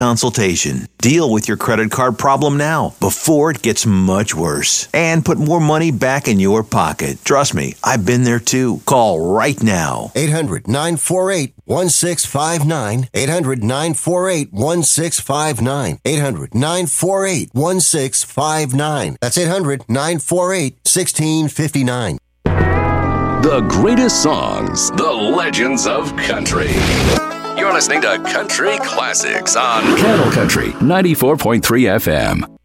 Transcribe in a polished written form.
consultation. Deal with your credit card problem now before it gets much worse. And put more money back in your pocket. Trust me, I've been there too. Call right now. 800-948-1659. 800-948-1659. 800-948-1659. That's 800-948-1659. The greatest songs, the legends of country. You're listening to Country Classics on Cattle Country 94.3 FM.